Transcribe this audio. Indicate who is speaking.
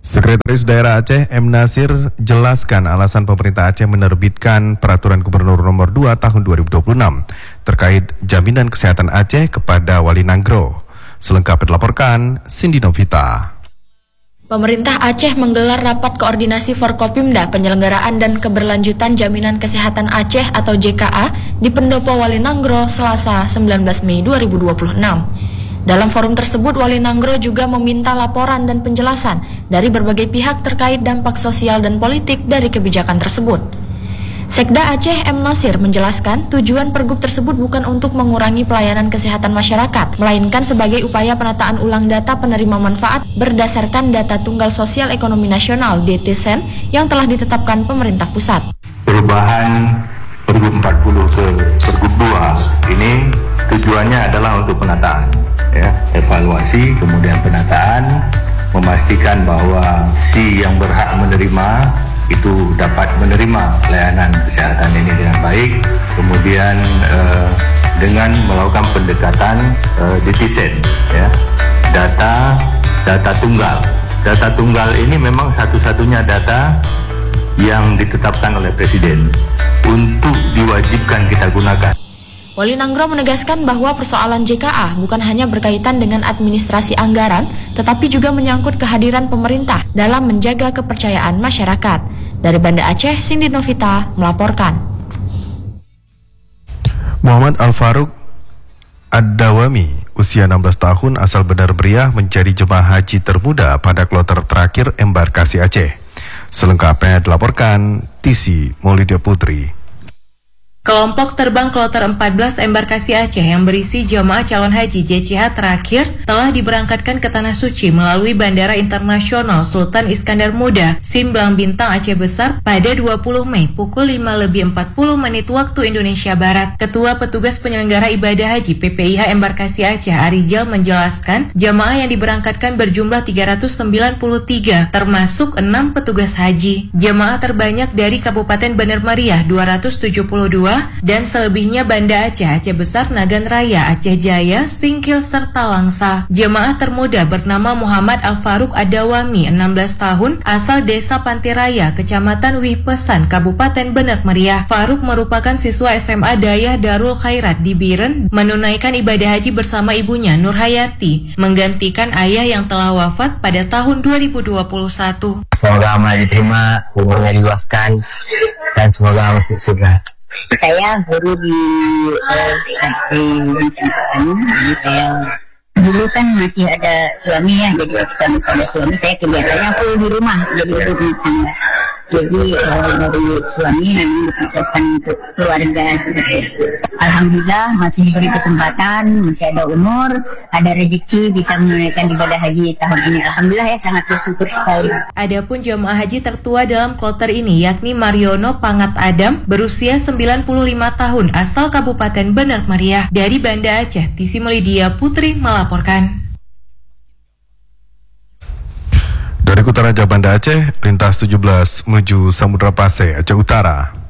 Speaker 1: Sekretaris Daerah Aceh M. Nasir jelaskan alasan pemerintah Aceh menerbitkan Peraturan Gubernur Nomor 2 Tahun 2026 terkait jaminan kesehatan Aceh kepada Wali Nanggro. Selengkapnya dilaporkan Cindy Novita.
Speaker 2: Pemerintah Aceh menggelar rapat koordinasi Forkopimda penyelenggaraan dan keberlanjutan jaminan kesehatan Aceh atau JKA di Pendopo Wali Nanggro Selasa 19 Mei 2026. Dalam forum tersebut, Wali Nanggro juga meminta laporan dan penjelasan dari berbagai pihak terkait dampak sosial dan politik dari kebijakan tersebut. Sekda Aceh M. Nasir menjelaskan tujuan pergub tersebut bukan untuk mengurangi pelayanan kesehatan masyarakat, melainkan sebagai upaya penataan ulang data penerima manfaat berdasarkan data tunggal sosial ekonomi nasional DTSEN yang telah ditetapkan pemerintah pusat.
Speaker 3: Perubahan pergub 40 ke pergub 2 ini tujuannya adalah untuk penataan, ya, evaluasi, kemudian penataan, memastikan bahwa si yang berhak menerima itu dapat menerima layanan kesehatan ini dengan baik, kemudian dengan melakukan pendekatan DTSEN, ya, data tunggal. Data tunggal ini memang satu-satunya data yang ditetapkan oleh Presiden untuk diwajibkan kita gunakan.
Speaker 2: Wali Nanggro menegaskan bahwa persoalan JKA bukan hanya berkaitan dengan administrasi anggaran, tetapi juga menyangkut kehadiran pemerintah dalam menjaga kepercayaan masyarakat. Dari Banda Aceh, Cindy Novita melaporkan.
Speaker 1: Muhammad Al-Faruq Ad-Dawami, usia 16 tahun, asal Benar Meriah, menjadi jemaah haji termuda pada kloter terakhir embarkasi Aceh. Selengkapnya dilaporkan Tisi Maulidia Putri.
Speaker 4: Kelompok terbang kloter 14 embarkasi Aceh yang berisi jemaah calon haji JCH terakhir telah diberangkatkan ke Tanah Suci melalui Bandara Internasional Sultan Iskandar Muda, Simblang Bintang Aceh Besar pada 20 Mei pukul 5:40 waktu Indonesia Barat. Ketua Petugas Penyelenggara Ibadah Haji PPIH Embarkasi Aceh Arijal menjelaskan jemaah yang diberangkatkan berjumlah 393 termasuk 6 petugas haji. Jemaah terbanyak dari Kabupaten Benar Meriah 272 dan selebihnya Banda Aceh, Aceh Besar, Nagan Raya, Aceh Jaya, Singkil, serta Langsa. Jemaah termuda bernama Muhammad Al-Faruq Ad-Dawami, 16 tahun, asal Desa Pantiraya, Kecamatan Wih Pesan, Kabupaten Benar Meriah. Faruq merupakan siswa SMA Dayah Darul Khairat di Biren, menunaikan ibadah haji bersama ibunya Nur Hayati, menggantikan ayah yang telah wafat pada tahun 2021.
Speaker 5: Semoga amal diterima, umurnya diluaskan, dan semoga masuk surga.
Speaker 6: Saya guru di jadi saya dulu kan masih ada suami ya, jadi kita masih ada suami, saya kegiatannya full di rumah, jadi ibu rumah tangga. Jadi dari suami memang dipersiapkan untuk keluarga seperti itu. Alhamdulillah masih diberi kesempatan, masih ada umur, ada rezeki bisa menunaikan ibadah haji tahun ini. Alhamdulillah ya, sangat bersyukur sekali.
Speaker 4: Adapun jemaah haji tertua dalam kloter ini yakni Mariono Pangat Adam berusia 95 tahun asal Kabupaten Benar Meriah. Dari Banda Aceh, Tisi Maulidia Putri melaporkan.
Speaker 1: Dari Kutaraja Banda Aceh, lintas 17 menuju Samudra Pasai, Aceh Utara.